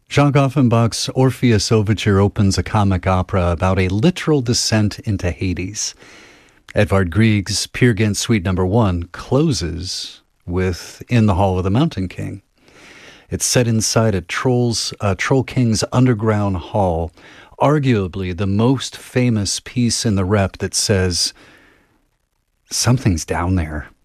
Jacques Offenbach's Orpheus Overture opens a comic opera about a literal descent into Hades. Edvard Grieg's Peer Gynt Suite No. 1 closes with In the Hall of the Mountain King. It's set inside a Troll King's underground hall, arguably the most famous piece in the rep that says, something's down there.